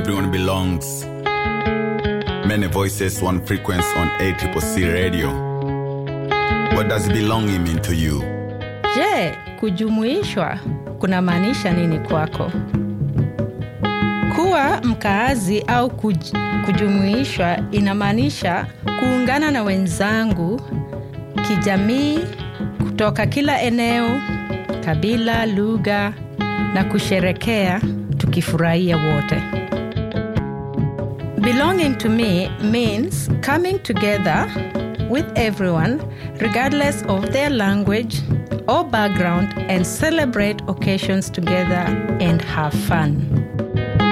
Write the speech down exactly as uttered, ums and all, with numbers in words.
everyone belongs. Many voices, one frequency on A C C C radio. What does belonging mean to you? Je, kujumuishwa kuna maanisha nini kwako? Kuwa mkaazi au kuj, kujumuishwa inamaanisha kuungana na wenzangu kijamii kutoka kila eneo, kabila, lugha na kusherekea tukifurahia wote. Belonging to me means coming together with everyone regardless of their language or background and celebrate occasions together and have fun.